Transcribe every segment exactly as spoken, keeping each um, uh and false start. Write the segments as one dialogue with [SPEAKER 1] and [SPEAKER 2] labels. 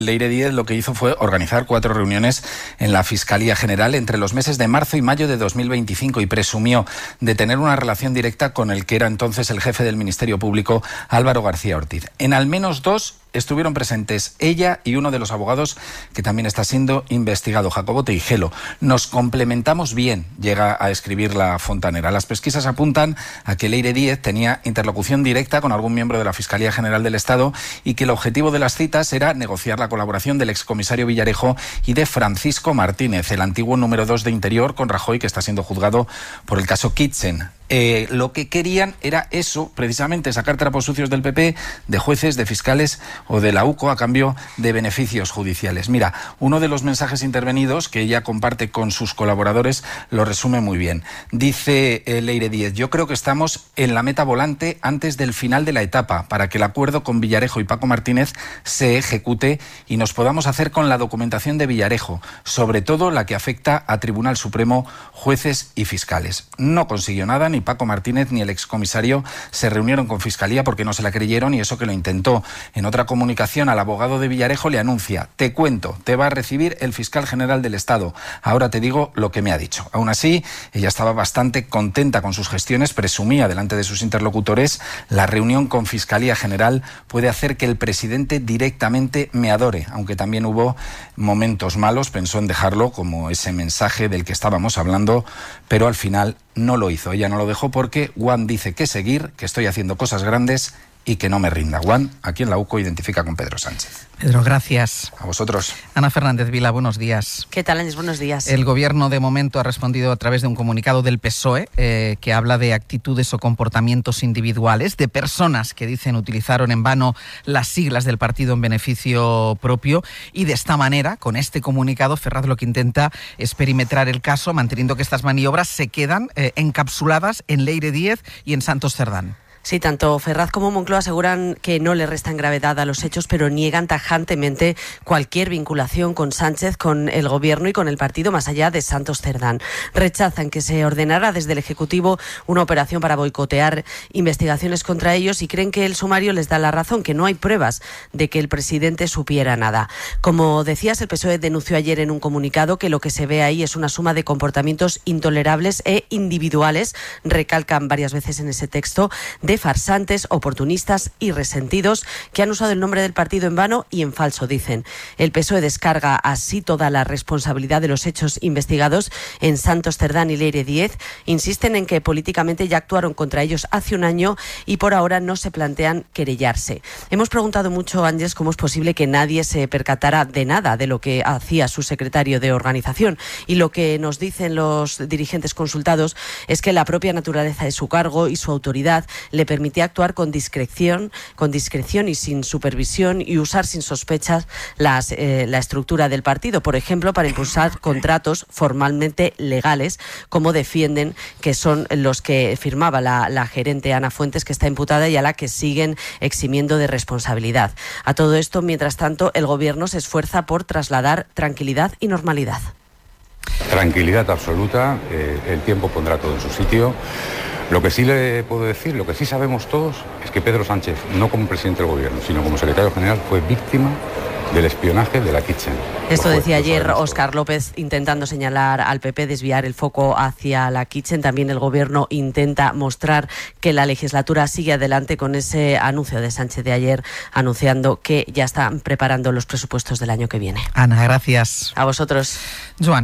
[SPEAKER 1] Leire Díez lo que hizo fue organizar cuatro reuniones en la Fiscalía General entre los meses de marzo y mayo de dos mil veinticinco y presumió de tener una relación directa con el que era entonces el jefe del Ministerio Público, Álvaro García Ortiz. En al menos dos estuvieron presentes ella y uno de los abogados que también está siendo investigado, Jacobo Teijelo. Nos complementamos bien, llega a escribir la Fontanera. Las pesquisas apuntan a que Leire Díez tenía interlocución directa con algún miembro de la Fiscalía General del Estado y que el objetivo de las citas era negociar la colaboración del excomisario Villarejo y de Francisco Martínez, el antiguo número dos de Interior con Rajoy, que está siendo juzgado por el caso Kitchen. Eh, lo que querían era eso, precisamente, sacar trapos sucios del P P, de jueces, de fiscales o de la U C O a cambio de beneficios judiciales. Mira, uno de los mensajes intervenidos que ella comparte con sus colaboradores lo resume muy bien. Dice eh, Leire Díez: yo creo que estamos en la meta volante antes del final de la etapa para que el acuerdo con Villarejo y Paco Martínez se ejecute y nos podamos hacer con la documentación de Villarejo, sobre todo la que afecta a Tribunal Supremo, jueces y fiscales. No consiguió nada, ni Paco Martínez ni el excomisario se reunieron con Fiscalía porque no se la creyeron y eso que lo intentó. En otra comunicación al abogado de Villarejo le anuncia: te cuento, te va a recibir el fiscal general del Estado. Ahora te digo lo que me ha dicho. Aún así, ella estaba bastante contenta con sus gestiones, presumía delante de sus interlocutores: la reunión con Fiscalía General puede hacer que el presidente directamente me adore, aunque también hubo momentos malos, pensó en dejarlo, como ese mensaje del que estábamos hablando, pero al final no lo hizo. Ella no lo dejó porque Juan dice que seguir, que estoy haciendo cosas grandes y que no me rinda. Juan, aquí en la U C O, identifica con Pedro Sánchez.
[SPEAKER 2] Pedro, gracias.
[SPEAKER 1] A vosotros.
[SPEAKER 2] Ana Fernández Vila, buenos días.
[SPEAKER 3] ¿Qué tal, Ángel? Buenos días.
[SPEAKER 2] El Gobierno de momento ha respondido a través de un comunicado del P S O E eh, que habla de actitudes o comportamientos individuales de personas que dicen utilizaron en vano las siglas del partido en beneficio propio, y de esta manera, con este comunicado, Ferraz lo que intenta es perimetrar el caso, manteniendo que estas maniobras se quedan eh, encapsuladas en Leire Díez y en Santos Cerdán.
[SPEAKER 3] Sí, tanto Ferraz como Moncloa aseguran que no le restan gravedad a los hechos, pero niegan tajantemente cualquier vinculación con Sánchez, con el Gobierno y con el partido más allá de Santos Cerdán. Rechazan que se ordenara desde el Ejecutivo una operación para boicotear investigaciones contra ellos y creen que el sumario les da la razón, que no hay pruebas de que el presidente supiera nada. Como decías, el P S O E denunció ayer en un comunicado que lo que se ve ahí es una suma de comportamientos intolerables e individuales, recalcan varias veces en ese texto, de de farsantes, oportunistas y resentidos que han usado el nombre del partido en vano y en falso, dicen. El P S O E descarga así toda la responsabilidad de los hechos investigados en Santos Cerdán y Leire Díez. Insisten en que políticamente ya actuaron contra ellos hace un año y por ahora no se plantean querellarse. Hemos preguntado mucho, Ángeles, cómo es posible que nadie se percatara de nada de lo que hacía su secretario de organización, y lo que nos dicen los dirigentes consultados es que la propia naturaleza de su cargo y su autoridad le permitía actuar con discreción, con discreción y sin supervisión, y usar sin sospechas las, eh, la estructura del partido, por ejemplo, para impulsar contratos formalmente legales, como defienden que son los que firmaba la, la gerente Ana Fuentes, que está imputada y a la que siguen eximiendo de responsabilidad. A todo esto, mientras tanto, el Gobierno se esfuerza por trasladar tranquilidad y normalidad.
[SPEAKER 4] Tranquilidad absoluta, eh, el tiempo pondrá todo en su sitio. Lo que sí le puedo decir, lo que sí sabemos todos, es que Pedro Sánchez, no como presidente del Gobierno, sino como secretario general, fue víctima del espionaje de la Kitchen.
[SPEAKER 3] Esto decía ayer Óscar López, intentando señalar al P P, desviar el foco hacia la Kitchen. También el Gobierno intenta mostrar que la legislatura sigue adelante con ese anuncio de Sánchez de ayer, anunciando que ya están preparando los presupuestos del año que viene.
[SPEAKER 2] Ana, gracias.
[SPEAKER 3] A vosotros.
[SPEAKER 2] Joan.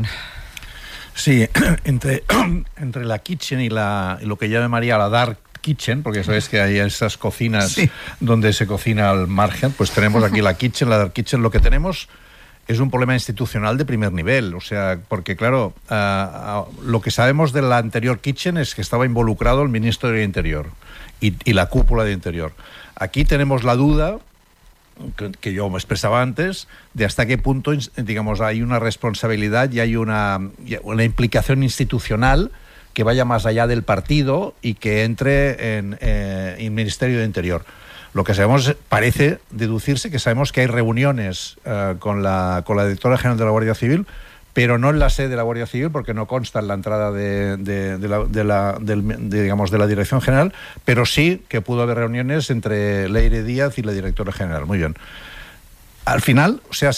[SPEAKER 5] Sí, entre, entre la Kitchen y, la, y lo que llama María la Dark Kitchen, porque sabéis que hay esas cocinas sí. donde se cocina al margen, pues tenemos aquí la Kitchen, la Dark Kitchen. Lo que tenemos es un problema institucional de primer nivel, o sea, porque claro, uh, uh, lo que sabemos de la anterior Kitchen es que estaba involucrado el ministro de Interior y, y la cúpula de Interior. Aquí tenemos la duda, que, que yo me expresaba antes, de hasta qué punto, digamos, hay una responsabilidad y hay una, una implicación institucional que vaya más allá del partido y que entre en, eh, en el Ministerio de Interior. Lo que sabemos, parece deducirse que sabemos que hay reuniones eh, con la con la directora general de la Guardia Civil, pero no en la sede de la Guardia Civil, porque no consta en la entrada de, de, de, la, de, la, del, de, digamos, de la Dirección General, pero sí que pudo haber reuniones entre Leire Díez y la directora general. Muy bien. al final, o sea,